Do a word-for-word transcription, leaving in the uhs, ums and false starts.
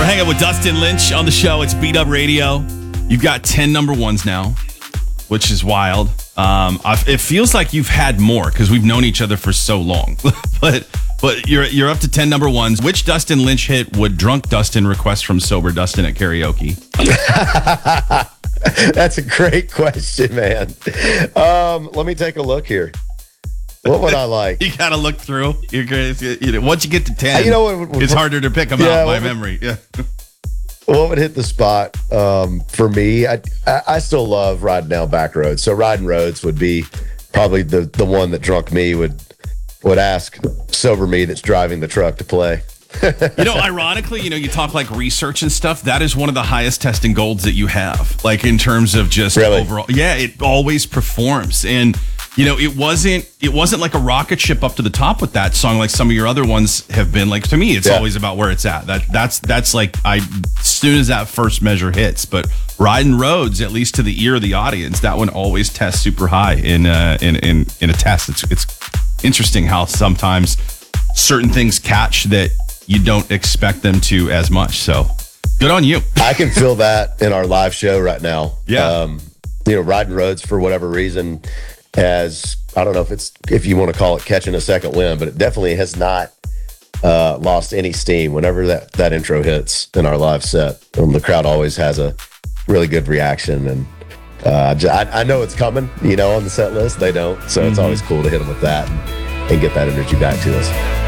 hanging out with Dustin Lynch on the show. It's Beat Up Radio. You've got ten number ones now, which is wild. Um, I, it feels like you've had more because we've known each other for so long. but but you're you're up to ten number ones. Which Dustin Lynch hit would drunk Dustin request from sober Dustin at karaoke? That's a great question, man. Um, let me take a look here. What would I like? You gotta look through. You're crazy. You know, once you get to ten, you know what, it's harder to pick them yeah, out by would, memory. Yeah. What would hit the spot um, for me? I, I I still love riding down back roads. So riding roads would be probably the the one that drunk me would would ask sober me that's driving the truck to play. You know, ironically, you know, you talk like research and stuff. That is one of the highest testing golds that you have, like in terms of just really? overall. Yeah, it always performs. And, you know, it wasn't it wasn't like a rocket ship up to the top with that song like some of your other ones have been. Like, to me, it's yeah. always about where it's at. That That's that's like, I as soon as that first measure hits. But Riding Roads, at least to the ear of the audience, that one always tests super high in, uh, in, in, in a test. It's, it's interesting how sometimes certain things catch that you don't expect them to as much. So good on you. I can feel that in our live show right now. Yeah. Um, you know, Riding Roads, for whatever reason, has, I don't know if it's, if you want to call it catching a second wind, but it definitely has not uh, lost any steam whenever that, that intro hits in our live set. Um, the crowd always has a really good reaction. And uh, I, I know it's coming, you know, on the set list. They don't. So mm-hmm. It's always cool to hit them with that and, and get that energy back to us.